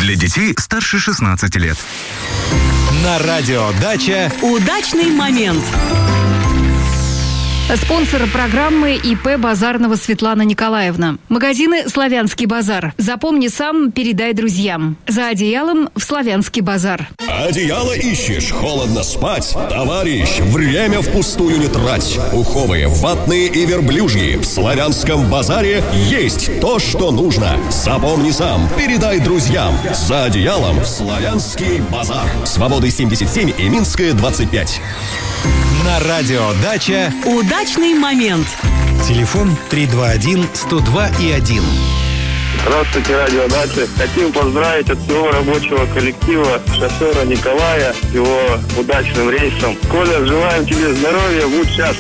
Для детей старше 16 лет. На радио «Дача» удачный момент. Спонсор программы ИП Базарного Светлана Николаевна. Магазины «Славянский базар». Запомни сам, передай друзьям. За одеялом в «Славянский базар». Одеяло ищешь, холодно спать? Товарищ, время впустую не трать. Пуховые, ватные и верблюжьи. В «Славянском базаре» есть то, что нужно. Запомни сам, передай друзьям. За одеялом в «Славянский базар». Свободы 77 и Минская 25. на радио «Дача». Удачный момент. Телефон 321-102-1. Здравствуйте, радио «Дача». Хотим поздравить от всего рабочего коллектива шофера Николая с его удачным рейсом. Коля, желаем тебе здоровья, будь счастлив.